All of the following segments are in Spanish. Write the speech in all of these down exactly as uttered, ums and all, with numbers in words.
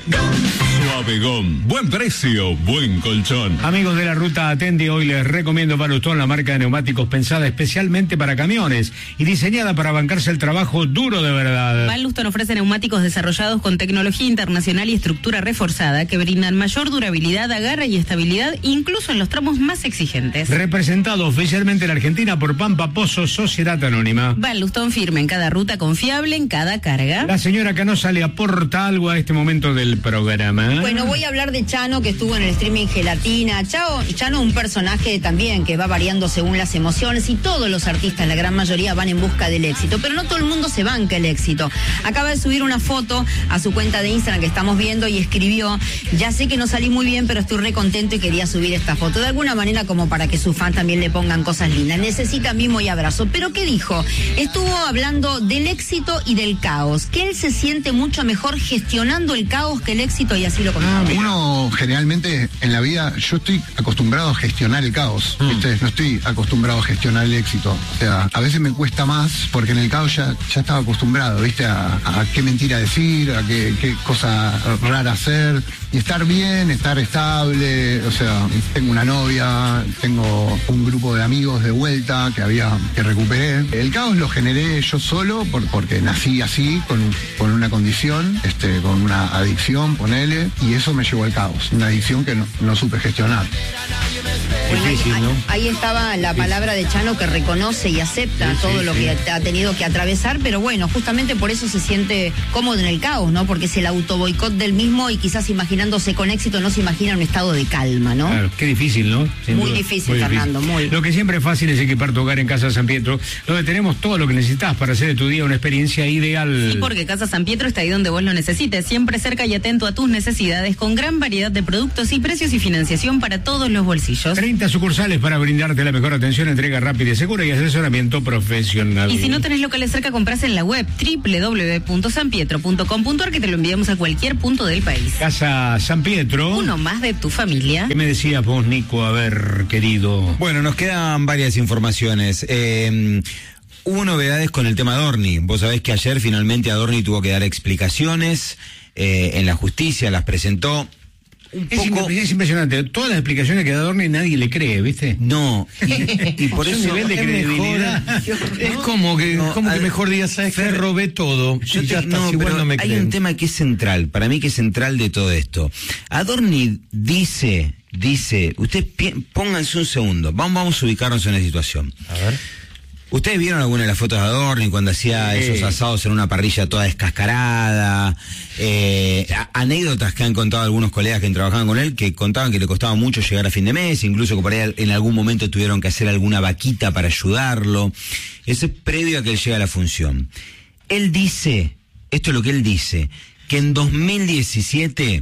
Suave Gom, buen precio, buen colchón. Amigos de la ruta Atendi, hoy les recomiendo para usted la marca de neumáticos pensada especialmente para camiones y diseñada para bancarse el trabajo duro de verdad. Balluston ofrece neumáticos desarrollados con tecnología internacional y estructura reforzada que brindan mayor durabilidad, agarre y estabilidad, incluso en los tramos más exigentes. Representado oficialmente en Argentina por Pampa Pozo Sociedad Anónima. Balluston firme en cada ruta, confiable en cada carga. La señora Canosa le aporta algo a este momento del programa. Bueno, voy a hablar de Chano, que estuvo en el streaming Gelatina. Chao, Chano, un personaje también que va variando según las emociones, y todos los artistas, la gran mayoría, van en busca del éxito, pero no todo el mundo se banca el éxito. Acaba de subir una foto a su cuenta de Instagram que estamos viendo y escribió: ya sé que no salí muy bien, pero estoy re contento y quería subir esta foto. De alguna manera como para que sus fans también le pongan cosas lindas. Necesita mimo y abrazo. ¿Pero qué dijo? Estuvo hablando del éxito y del caos, que él se siente mucho mejor gestionando el caos que el éxito, y así lo contó. Uno generalmente en la vida, yo estoy acostumbrado a gestionar el caos, mm. ¿viste? No estoy acostumbrado a gestionar el éxito. O sea, a veces me cuesta más porque en el caos ya, ya estaba acostumbrado, ¿viste? A, a qué mentira decir, a qué, qué cosa rara hacer, y estar bien, estar estable. O sea, tengo una novia, tengo un grupo de amigos de vuelta que había, que recuperé. El caos lo generé yo solo por, porque nací así, con, con una condición, este, con una adicción, ponele, y eso me llevó al caos, una adicción que no, no supe gestionar. Bueno, difícil, ¿no? ahí, ahí estaba la palabra de Chano, que reconoce y acepta sí, todo sí, lo sí. que ha tenido que atravesar, pero bueno, justamente por eso se siente cómodo en el caos, ¿no? Porque es el autoboicot del mismo, y quizás imaginándose con éxito no se imagina un estado de calma, ¿no? Claro, qué difícil, ¿no? Sin muy duda, difícil, muy Fernando, difícil. muy. Lo que siempre es fácil es equipar tu hogar en Casa San Pietro, donde tenemos todo lo que necesitas para hacer de tu día una experiencia ideal. Sí, porque Casa San Pietro está ahí donde vos lo necesites, siempre cerca y atento a tus necesidades, con gran variedad de productos y precios y financiación para todos los bolsillos. treinta sucursales para brindarte la mejor atención, entrega rápida y segura y asesoramiento profesional. Y si no tenés locales cerca, compras en la web doble u doble u doble u punto san pietro punto com punto a r, que te lo enviamos a cualquier punto del país. Casa San Pietro. Uno más de tu familia. ¿Qué me decías vos, Nico? A ver, querido. Bueno, nos quedan varias informaciones. Eh... Hubo novedades con el tema Adorni. Vos sabés que ayer finalmente Adorni tuvo que dar explicaciones eh, en la justicia, las presentó. Un es, poco... es impresionante. Todas las explicaciones que da Adorni nadie le cree, ¿viste? No. Y, y por eso nivel de credibilidad. Mejor, es como que, no, como que mejor digas, ¿sabes qué? Robé todo. Yo y ya te, está, no, igual pero no me hay creen. un tema que es central, para mí que es central de todo esto. Adorni dice, dice, ustedes pónganse un segundo, vamos, vamos a ubicarnos en una situación. A ver. ¿Ustedes vieron alguna de las fotos de Adorni cuando hacía sí. esos asados en una parrilla toda descascarada? Eh, anécdotas que han contado algunos colegas que trabajaban con él, que contaban que le costaba mucho llegar a fin de mes, incluso que por ahí en algún momento tuvieron que hacer alguna vaquita para ayudarlo. Eso es previo a que él llegue a la función. Él dice, esto es lo que él dice, que en dos mil diecisiete...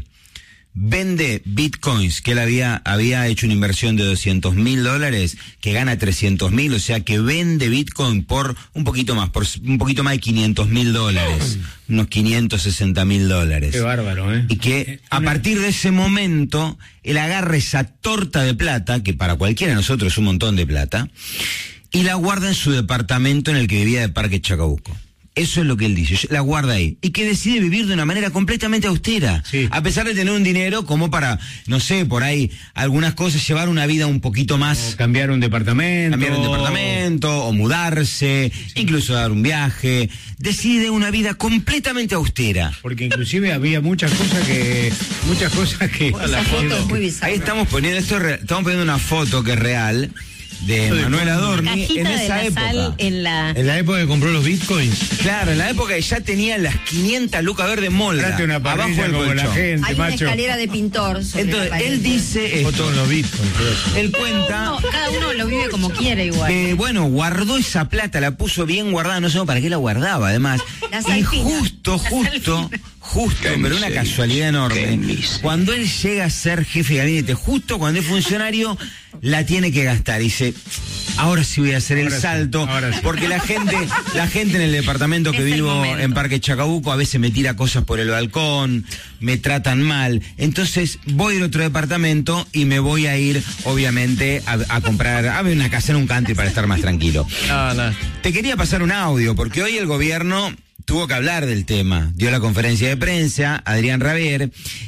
vende bitcoins, que él había, había hecho una inversión de doscientos mil dólares, que gana trescientos mil, o sea que vende bitcoin por un poquito más, por un poquito más de quinientos mil dólares, oh. unos quinientos sesenta mil dólares. Qué bárbaro, ¿eh? Y que a partir de ese momento, él agarra esa torta de plata, que para cualquiera de nosotros es un montón de plata, y la guarda en su departamento en el que vivía de Parque Chacabuco. Eso es lo que él dice, la guarda ahí. Y que decide vivir de una manera completamente austera. Sí. A pesar de tener un dinero como para, no sé, por ahí, algunas cosas, llevar una vida un poquito más... O cambiar un departamento. Cambiar un departamento, o mudarse, sí. incluso dar un viaje. Decide una vida completamente austera. Porque inclusive había muchas cosas que... Muchas cosas que... Esa foto es muy bizarra. Ahí estamos poniendo, esto es, estamos poniendo una foto que es real... de Manuel Adorni en esa de la época. Sal en la... En la época que compró los bitcoins. Claro, en la época que ya tenía las quinientas lucas verdes molda. Una abajo del como la gente, Hay macho. una escalera de pintor. Entonces, él dice esto. Foto en los bitcoins. Él cuenta... No, cada uno lo vive como quiere igual. Que, bueno, guardó esa plata, la puso bien guardada, no sé para qué la guardaba, además. La y justo, justo... Justo, pero una casualidad enorme. Cuando él llega a ser jefe de gabinete, justo cuando es funcionario, la tiene que gastar. Dice, ahora sí voy a hacer ahora el salto, sí, sí. porque la gente, la gente en el departamento que es vivo en Parque Chacabuco a veces me tira cosas por el balcón, me tratan mal. Entonces voy al otro departamento y me voy a ir, obviamente, a, a comprar, a ver una casa en un country para estar más tranquilo. No, no. Te quería pasar un audio, porque hoy el gobierno tuvo que hablar del tema. Dio la conferencia de prensa, Adrián Rabier,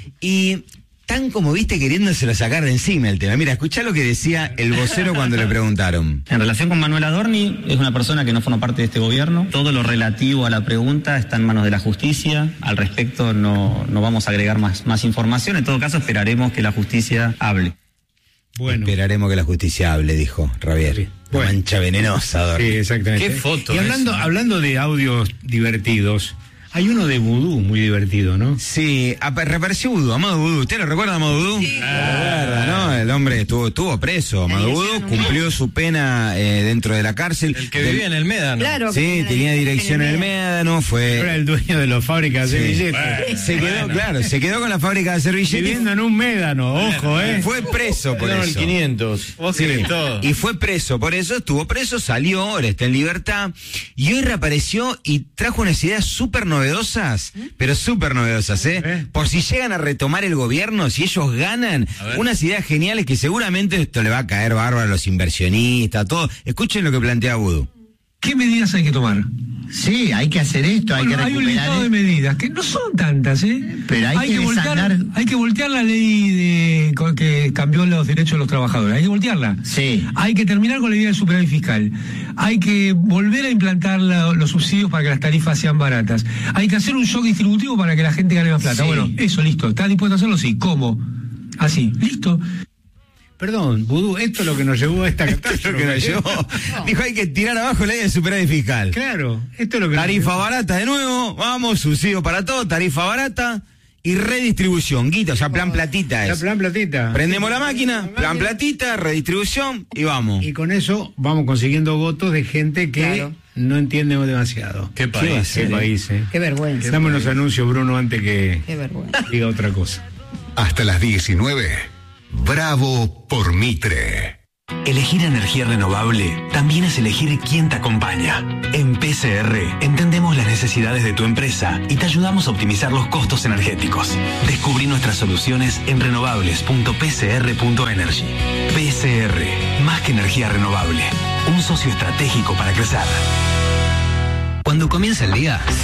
y tan como viste queriéndoselo sacar de encima el tema. Mira, escuchá lo que decía el vocero cuando le preguntaron. En relación con Manuel Adorni, es una persona que no forma parte de este gobierno. Todo lo relativo a la pregunta está en manos de la justicia. Al respecto no, no vamos a agregar más, más información. En todo caso, esperaremos que la justicia hable. Bueno. Esperaremos que la justicia hable, dijo Rabier. Sí. Bueno. Mancha venenosa, Adorni. Sí, exactamente. Qué foto. Y hablando, eso. hablando de audios divertidos, hay uno de Vudú muy divertido, ¿no? Sí, reapareció Vudú, Amado Vudú. ¿Usted lo recuerda, Amado Vudú? Sí. Ah, ¿no? El hombre estuvo, estuvo preso, Amado Vudú, cumplió su pena eh, dentro de la cárcel. El que vivía del... en el Médano. Claro. Sí, tenía dirección en el Médano, fue... Era el dueño de las fábricas de sí. servilletas. Se quedó, bueno. claro, se quedó con la fábrica de servilletas. Viviendo en un Médano, ojo, ¿eh? Fue preso por Era eso. el quinientos. Vos sí. todo. Y fue preso, por eso estuvo preso, salió, ahora está en libertad, y hoy reapareció y trajo unas ideas súper novedosas, pero súper novedosas, ¿eh? ¿eh? Por si llegan a retomar el gobierno, si ellos ganan, unas ideas geniales que seguramente esto le va a caer bárbaro a los inversionistas, todo. Escuchen lo que plantea Vudú. ¿Qué medidas hay que tomar? Sí, hay que hacer esto, bueno, hay que recuperar... Hay un listado de medidas, que no son tantas, ¿eh? Pero hay, hay que, que voltear, desandar... hay que voltear la ley de que cambió los derechos de los trabajadores, hay que voltearla. Sí. Hay que terminar con la idea del superávit fiscal. Hay que volver a implantar la, los subsidios para que las tarifas sean baratas. Hay que hacer un shock distributivo para que la gente gane más plata. Sí. Bueno, eso, listo. ¿Estás dispuesto a hacerlo? Sí. ¿Cómo? Así, listo. Perdón, Vudú, esto es lo que nos llevó a esta catástrofe. Lo que nos llevó. No. Dijo, hay que tirar abajo la ley del superávit fiscal. Claro, esto es lo que Tarifa nos barata de nuevo, vamos, subsidio para todo, tarifa barata y redistribución. Guita, o sea, plan platita es. La plan platita. Prendemos la máquina, plan platita, redistribución y vamos. Y con eso vamos consiguiendo votos de gente que Claro. no entiende demasiado. Qué país. Qué, ¿Qué país, eh? Qué vergüenza. Dame unos anuncios, Bruno, antes que Qué vergüenza. diga otra cosa. Hasta las diecinueve. Bravo por Mitre. Elegir energía renovable también es elegir quién te acompaña. En P C R entendemos las necesidades de tu empresa y te ayudamos a optimizar los costos energéticos. Descubrí nuestras soluciones en renovables punto p c r punto energy. P C R, más que energía renovable, un socio estratégico para crecer. Cuando comienza el día,